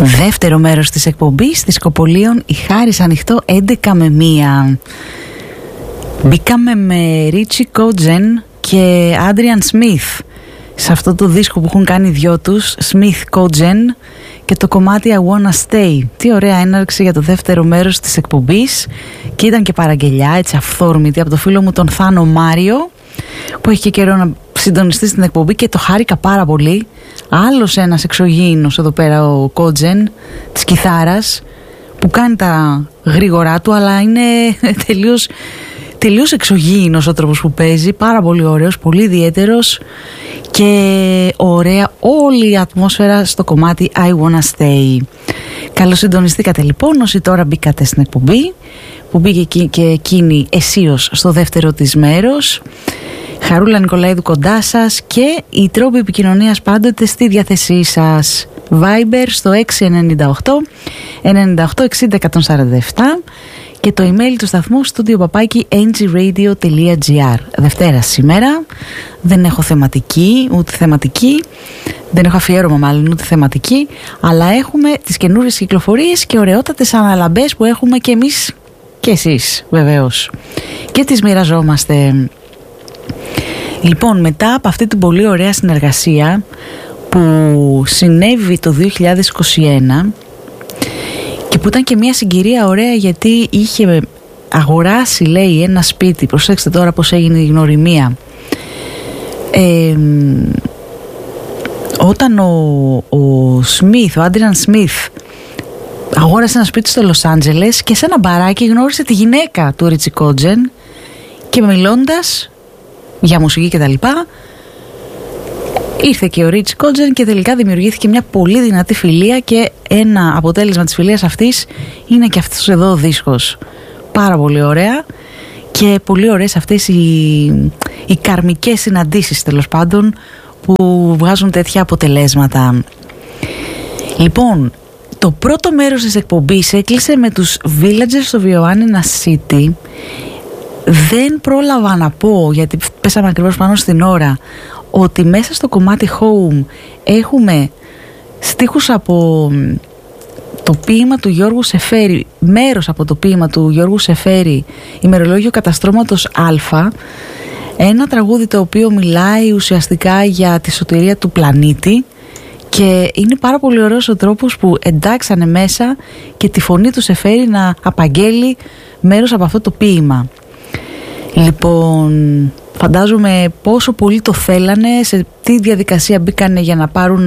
Δεύτερο μέρος της εκπομπής Δισκοπολίων, η Χάρις ανοιχτό 11 με 1. Μπήκαμε με Ρίτσι Κότζεν και Άντριαν Σμιθ σε αυτό το δίσκο που έχουν κάνει οι δυο τους, Σμιθ Κότζεν, και το κομμάτι I Wanna Stay. Τι ωραία έναρξη για το δεύτερο μέρος της εκπομπής. Και ήταν και παραγγελιά, έτσι αυθόρμητη, από το φίλο μου τον Θάνο Μάριο, που έχει και καιρό να συντονιστεί στην εκπομπή και το χάρηκα πάρα πολύ. Άλλος ένας εξωγήινος εδώ πέρα, ο Κότζεν της κιθάρας, που κάνει τα γρήγορά του, αλλά είναι τελείως εξωγήινος ο τρόπος που παίζει. Πάρα πολύ ωραίος, πολύ ιδιαίτερος και ωραία όλη η ατμόσφαιρα στο κομμάτι I Wanna Stay. Καλώς συντονιστήκατε λοιπόν όσοι τώρα μπήκατε στην εκπομπή, που μπήκε και εκείνη αισίως στο δεύτερο της μέρος. Χαρούλα Νικολαίδου κοντά σας και οι τρόποι επικοινωνίας πάντοτε στη διάθεσή σας. Viber στο 698 98 60 147 και το email του σταθμού studio@ngradio.gr. Δευτέρα σήμερα, δεν έχω θεματική, ούτε θεματική, δεν έχω αφιέρωμα μάλλον ούτε θεματική, αλλά έχουμε τις καινούριες κυκλοφορίες και ωραιότατες αναλαμπές που έχουμε και εμείς και εσείς βεβαίως, και τις μοιραζόμαστε. Λοιπόν, μετά από αυτή την πολύ ωραία συνεργασία που συνέβη το 2021 και που ήταν και μια συγκυρία ωραία, γιατί είχε αγοράσει, λέει, ένα σπίτι, προσέξτε τώρα πως έγινε η γνωριμία, όταν ο Σμιθ, ο Άντριαν Σμιθ, αγόρασε ένα σπίτι στο Λος Άντζελες και σε ένα μπαράκι γνώρισε τη γυναίκα του Ρίτσι Κότζεν και μιλώντας για μουσική και τα λοιπά, ήρθε και ο Ρίτσι Κότζεν και τελικά δημιουργήθηκε μια πολύ δυνατή φιλία και ένα αποτέλεσμα της φιλίας αυτής είναι και αυτός εδώ ο δίσκος. Πάρα πολύ ωραία και πολύ ωραίες αυτές οι καρμικές συναντήσεις, τέλος πάντων, που βγάζουν τέτοια αποτελέσματα. Λοιπόν, το πρώτο μέρος της εκπομπής έκλεισε με τους Villagers στο Ioannina City. Δεν πρόλαβα να πω, γιατί πέσαμε ακριβώς πάνω στην ώρα, ότι μέσα στο κομμάτι Home έχουμε στίχους από το ποίημα του Γιώργου Σεφέρη, μέρος από το ποίημα του Γιώργου Σεφέρη, ημερολόγιο καταστρώματος Α, ένα τραγούδι το οποίο μιλάει ουσιαστικά για τη σωτηρία του πλανήτη, και είναι πάρα πολύ ωραίος ο τρόπος που εντάξανε μέσα και τη φωνή του Σεφέρη να απαγγέλει μέρος από αυτό το ποίημα. Λοιπόν, φαντάζομαι πόσο πολύ το θέλανε, σε τι διαδικασία μπήκανε για να πάρουν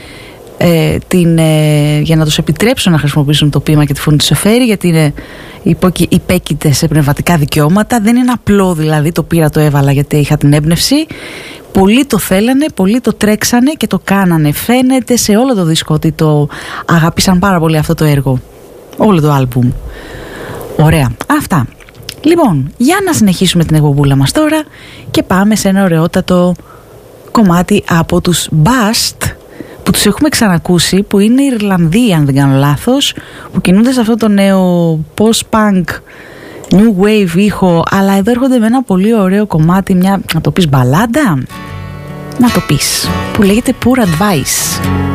για να τους επιτρέψουν να χρησιμοποιήσουν το ποίημα και τη φωνή του Σεφέρη, γιατί είναι υπέκειται σε πνευματικά δικαιώματα. Δεν είναι απλό δηλαδή το πήρα, το έβαλα γιατί είχα την έμπνευση. Πολλοί το θέλανε, πολλοί το τρέξανε και το κάνανε. Φαίνεται σε όλο το δίσκο ότι το αγάπησαν πάρα πολύ αυτό το έργο, όλο το άλμπουμ. Ωραία, αυτά. Λοιπόν, για να συνεχίσουμε την εκπομπούλα μας τώρα και πάμε σε ένα ωραιότατο κομμάτι από τους Bast, που τους έχουμε ξανακούσει, που είναι Ιρλανδοί αν δεν κάνω λάθος, που κινούνται σε αυτό το νέο post-punk new wave ήχο, αλλά εδώ έρχονται με ένα πολύ ωραίο κομμάτι, μια, να το πεις μπαλάντα, να το πεις, που λέγεται Poor Advice.